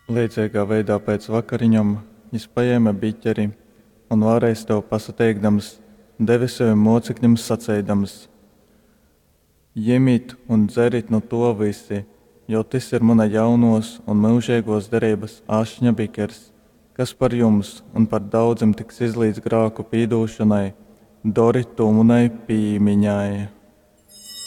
Līdzīgā veidā pēc vakariņām viņš paēma biķeri un vēlreiz to pasateikdams, deva saviem mocekļiem sacēdams: Ņemiet un dzeriet no to visi, jo tas ir mana jaunos un mūžīgos derības ašņa bikers, kas par jums un par daudziem tiks izlīdz grāku pīdūšanai, dori to manai pīmiņai.